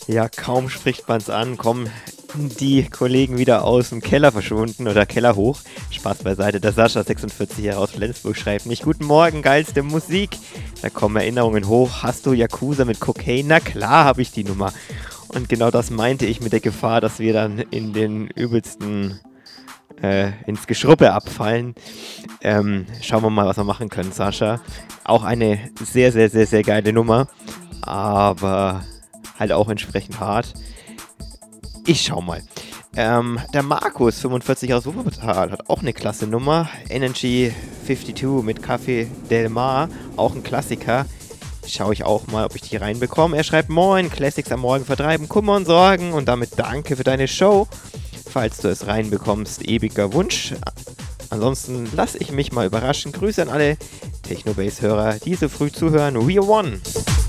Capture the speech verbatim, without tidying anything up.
Ja, kaum spricht man's an, kommen die Kollegen wieder aus dem Keller verschwunden oder Keller hoch. Spaß beiseite, der Sascha sechsundvierzig hier aus Flensburg schreibt nicht: Guten Morgen, geilste Musik. Da kommen Erinnerungen hoch. Hast du Yakuza mit Cocaine? Na klar habe ich die Nummer. Und genau das meinte ich mit der Gefahr, dass wir dann in den übelsten, äh, ins Geschruppe abfallen. Ähm, schauen wir mal, was wir machen können, Sascha. Auch eine sehr, sehr, sehr, sehr geile Nummer. Aber halt auch entsprechend hart. Ich schau mal. Ähm, der Markus, fünfundvierzig aus Wuppertal, hat auch eine klasse Nummer. Energy zweiundfünfzig mit Café Del Mar, auch ein Klassiker. Schaue ich auch mal, ob ich die reinbekomme. Er schreibt: Moin, Classics am Morgen vertreiben Kummer und Sorgen und damit danke für deine Show. Falls du es reinbekommst, ewiger Wunsch. Ansonsten lasse ich mich mal überraschen. Grüße an alle Technobase-Hörer, die so früh zuhören. We are one!